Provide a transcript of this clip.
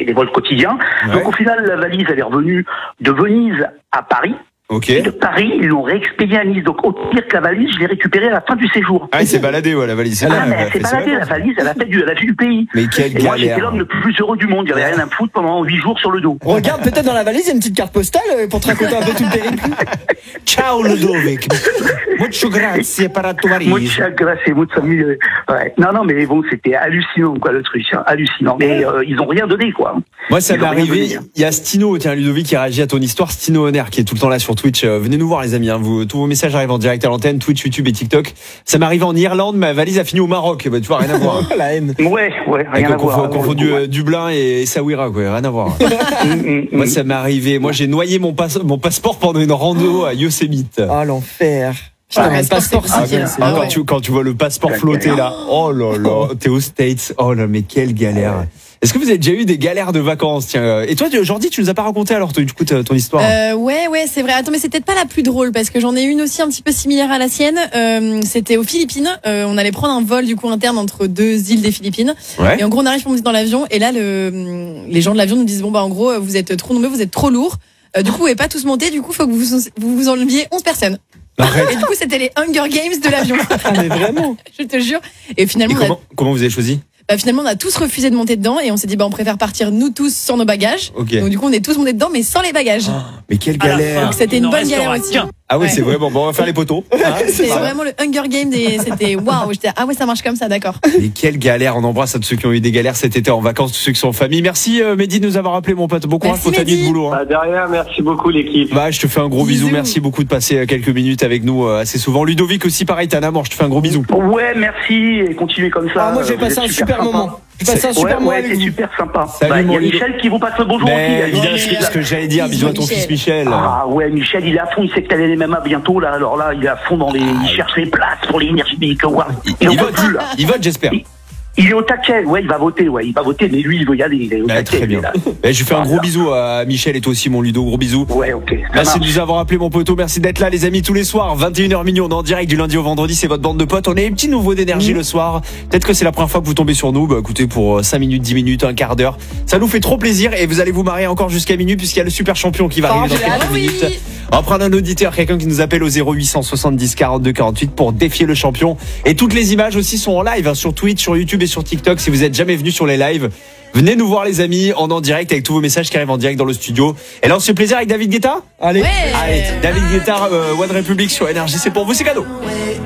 les vols quotidiens. Ouais. Donc au final, la valise, elle est revenue de Venise à Paris. Ok. Et de Paris, ils l'ont réexpédiée à Nice. Donc au pire que la valise, je l'ai récupérée à la fin du séjour. Ah, il s'est baladé, ouais, la valise. Ah, mais elle s'est baladée, la valise, elle a fait du pays. Mais quelle Et moi, j'étais galère. l'homme le plus heureux du monde. Il n'y avait rien à me foutre pendant 8 jours sur le dos. Regarde, peut-être dans la valise, il y a une petite carte postale pour te raconter un peu tout le périple. Ciao Ludovic. Mucho grazie per la tua valise. Muchas gracias, muchas mille. Ouais. Non, mais bon, c'était hallucinant, quoi, le truc. Hein, hallucinant. Mais ils ont rien donné, quoi. Moi, ça Ils m'est ont rien arrivé. donné, hein. Il y a Stino, tiens, Ludovic, qui réagit à ton histoire. Stino Honner, qui est tout le temps là sur Twitch. Venez nous voir, les amis. Hein. Tous vos messages arrivent en direct à l'antenne, Twitch, YouTube et TikTok. Ça m'est arrivé en Irlande. Ma valise a fini au Maroc. Bah, tu vois, rien à voir. La haine. Ouais, rien à voir. Confondu Dublin et Essaouira, quoi. Rien à voir. Moi, ça m'est arrivé. Moi, j'ai noyé mon passeport pendant une rando à Yosemite. Oh, l'enfer. Putain, mais le passeport, Ah, c'est quand tu vois le passeport flotter là, oh là là, t'es aux States, oh là, mais quelle galère. Est-ce que vous avez déjà eu des galères de vacances, tiens? Et toi, Jordi, tu nous as pas raconté alors, du coup, ton histoire? Ouais, c'est vrai. Attends, mais c'est peut-être pas la plus drôle parce que j'en ai une aussi un petit peu similaire à la sienne. C'était aux Philippines. On allait prendre un vol du coup interne entre 2 îles des Philippines. Ouais. Et en gros, on arrive pour monter dans l'avion et là, les gens de l'avion nous disent bon bah en gros, vous êtes trop nombreux, vous êtes trop lourds. Du coup, vous pouvez pas tous monter. Du coup, faut que vous enleviez 11 personnes. Arrête. Et du coup, c'était les Hunger Games de l'avion. Ah, mais vraiment. Je te jure. Et finalement, Et comment vous avez choisi? finalement, on a tous refusé de monter dedans et on s'est dit on préfère partir nous tous sans nos bagages. Ok. Donc du coup, on est tous montés dedans mais sans les bagages. Mais quelle À la galère. fin, Donc c'était il une n'en bonne galère restera aussi. qu'un. Ah oui, Ouais. c'est vrai. Bon, on va faire les poteaux. C'est vraiment le Hunger Games et c'était waouh. J'étais ah ouais, ça marche comme ça, d'accord. Mais quelle galère. On embrasse à tous ceux qui ont eu des galères cet été en vacances, tous ceux qui sont en famille. Merci Mehdi de nous avoir appelé, mon pote. Bon courage Merci, pour ta nuit de Mehdi. boulot. Hein. Derrière, merci beaucoup l'équipe. Bah, je te fais un gros bisou. Bisous. Merci beaucoup de passer quelques minutes avec nous assez souvent. Ludovic aussi, pareil, t'as un amour. Je te fais un gros bisou. Ouais, merci et continuez comme ça. Ah, moi, j'ai Vous passé êtes un super sympa. moment. J'ai passé un super moment Ouais, avec c'est vous. super sympa. Salut, Il mon y a Ludo. Michel qui vous passe le bonjour Mais aussi. évidemment, c'est ce que j'allais dire. Bisous à ton fils Michel. Ah ouais, Michel, il est à fond, il sait que t'as les MMA bientôt, là. Alors là, il est à fond dans les. Il cherche les places pour les Energy Music Awards. Il en peut vote, plus, là. il vote, j'espère. Il est au taquet, ouais, il va voter, mais lui, il veut y aller, il est au taquet. Très bien. lui, là. Je lui fais un gros Voilà. bisou à Michel et toi aussi, mon Ludo. Gros bisou. Ouais, ok. ça Merci de marche. nous avoir appelé, mon poteau. Merci d'être là, les amis, tous les soirs. 21h minuit, on est en direct du lundi au vendredi. C'est votre bande de potes. On a un petit nouveau d'énergie le soir. Peut-être que c'est la première fois que vous tombez sur nous. Bah, écoutez, pour 5 minutes, 10 minutes, un quart d'heure. Ça nous fait trop plaisir et vous allez vous marrer encore jusqu'à minuit puisqu'il y a le super champion qui va arriver dans quelques oui. minutes. On va prendre un auditeur, quelqu'un qui nous appelle au 0800 70 42 48 pour défier le champion. Et toutes les images aussi sont en live, hein, sur Twitch, sur YouTube et sur TikTok. Si vous êtes jamais venu sur les lives, venez nous voir, les amis, en direct avec tous vos messages qui arrivent en direct dans le studio. Et là, on se fait plaisir avec David Guetta. Allez. Ouais. Allez, David Guetta, One Republic sur Énergie, c'est pour vous, c'est cadeau.